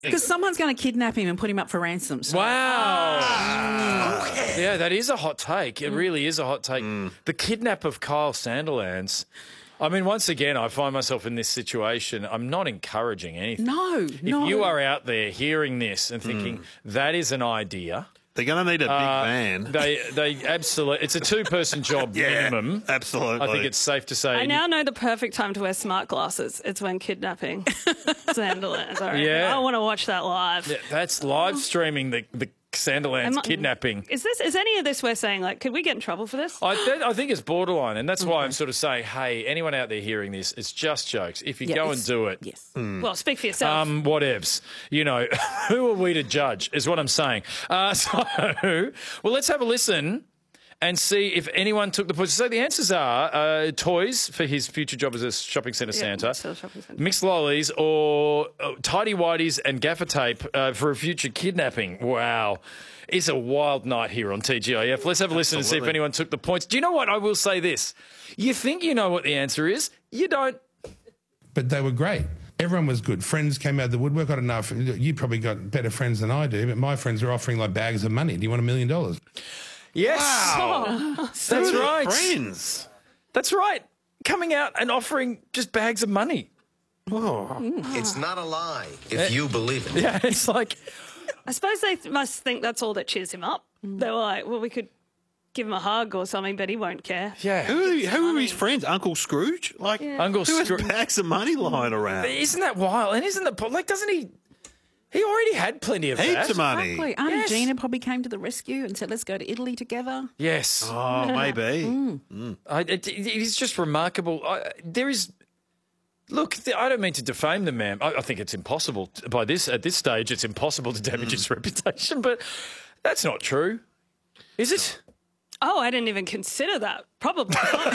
Because someone's going to kidnap him and put him up for ransom. So. Wow. Okay. Yeah, that is a hot take. It really is a hot take. The kidnap of Kyle Sandilands. I mean, once again, I find myself in this situation. I'm not encouraging anything. No. If you are out there hearing this and thinking that is an idea, they're going to need a big van. They absolutely. It's a two-person job minimum. Absolutely. I think it's safe to say. I now know the perfect time to wear smart glasses. It's when kidnapping Sandilands. Yeah. I want to watch that live. Yeah, that's live streaming the Sandilands kidnapping. Is any of this we're saying, like, could we get in trouble for this? I think it's borderline, and that's why I'm sort of saying, hey, anyone out there hearing this, it's just jokes. If you go and do it, Well, speak for yourself. whatevs. You know, who are we to judge is what I'm saying. Well, let's have a listen and see if anyone took the points. So the answers are toys for his future job as a shopping centre Santa, mixed lollies, or tidy whities and gaffer tape for a future kidnapping. Wow. It's a wild night here on TGIF. Let's have a listen and see if anyone took the points. Do you know what? I will say this. You think you know what the answer is. You don't. But they were great. Everyone was good. Friends came out of the woodwork. I don't know if you probably got better friends than I do, but my friends are offering like bags of money. Do you want $1 million? Yes. Wow. That's right. Friends. That's right. Coming out and offering just bags of money. Oh. It's not a lie if you believe it. Yeah, it's like... I suppose they must think that's all that cheers him up. They were like, well, we could give him a hug or something, but he won't care. Yeah. Who are his friends? Uncle Scrooge? Like, Uncle who has Scrooge. bags of money lying around? Isn't that wild? And isn't that... Like, doesn't he... He already had plenty of Heaps that. of money. Exactly. Auntie Gina probably came to the rescue and said, let's go to Italy together. Yes. Oh, maybe. It is just remarkable. There is... Look, I don't mean to defame the man. I think it's impossible. At this stage, it's impossible to damage his reputation, but that's not true. Is it? Oh, I didn't even consider that. Probably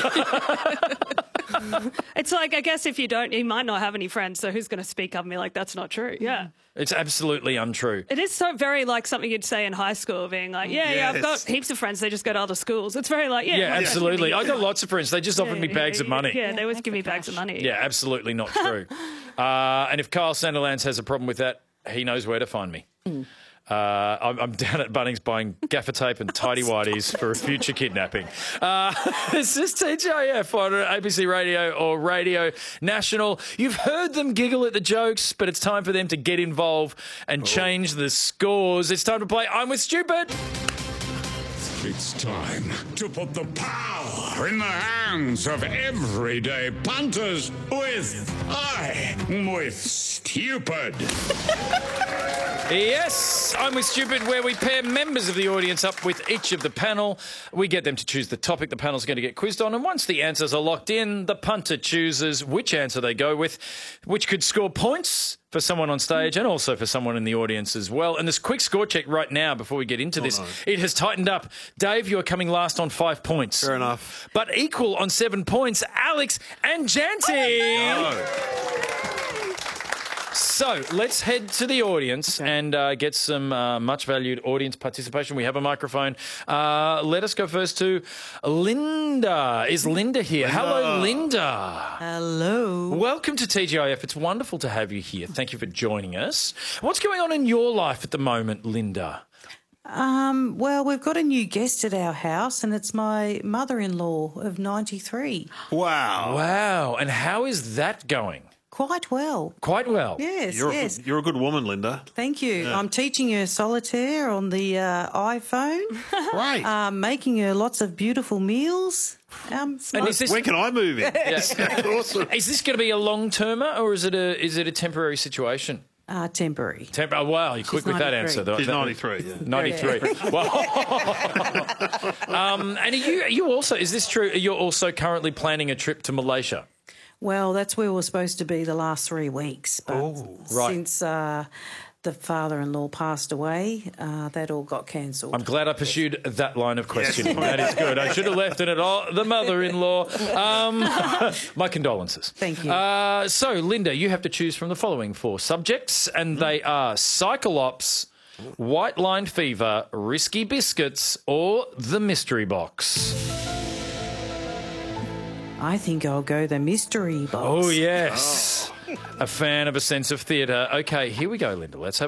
not. It's like, I guess if you don't, you might not have any friends, so who's going to speak up and be like, that's not true? Yeah. It's absolutely untrue. It is so very like something you'd say in high school, being like, I've got heaps of friends, they just go to other schools. It's very like, Yeah, absolutely. I got lots of friends. They just offered me bags of money. Yeah, they always give me bags of money. Yeah, absolutely not true. And if Kyle Sandilands has a problem with that, he knows where to find me. I'm down at Bunnings buying gaffer tape and tidy whities for a future kidnapping. This is TGIF on ABC Radio or Radio National. You've heard them giggle at the jokes, but it's time for them to get involved and change the scores. It's time to play I'm With Stupid. It's time to put the power in the hands of everyday punters with I'm With Stupid. Yes, I'm With Stupid, where we pair members of the audience up with each of the panel. We get them to choose the topic the panel's going to get quizzed on, and once the answers are locked in, the punter chooses which answer they go with, which could score points for someone on stage and also for someone in the audience as well. And this quick score check right now before we get into this, it has tightened up. Dave, you are coming last on 5 points. Fair enough. But equal on 7 points, Alex and Janty. So let's head to the audience and get some much-valued audience participation. We have a microphone. Let us go first to Linda. Is Linda here? Hello, Linda. Hello. Welcome to TGIF. It's wonderful to have you here. Thank you for joining us. What's going on in your life at the moment, Linda? Well, we've got a new guest at our house, and it's my mother-in-law of 93. Wow. Wow. And how is that going? Quite well. Quite well. Yes, yes. You're a good woman, Linda. Thank you. Yeah. I'm teaching her solitaire on the iPhone. Right. Making her lots of beautiful meals. And is this, when can I move in? Awesome. is this going to be a long-termer or is it a temporary situation? Temporary. Oh, wow, you're quick with that 93. answer. Though. She's 93. Yeah. 93. Well, and are you also, is this true, you're also currently planning a trip to Malaysia? Well, that's where we're supposed to be the last 3 weeks. But since the father-in-law passed away, that all got cancelled. I'm glad I pursued that line of questioning. That is good. I should have left it at all. The mother-in-law. My condolences. Thank you. So, Linda, you have to choose from the following 4 subjects, and they are Cyclops, White Line Fever, Risky Biscuits, or The Mystery Box. I think I'll go the mystery box. Oh, yes. a fan of a sense of theatre. Okay, here we go, Linda. Let's have